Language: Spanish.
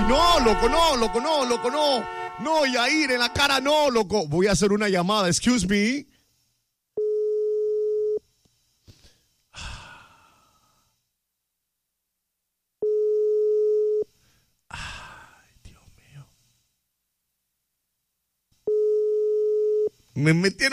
no, loco, no, loco, no, loco, no. No, Yair, en la cara no, loco. Voy a hacer una llamada, excuse me. Ay, Dios mío. Me metieron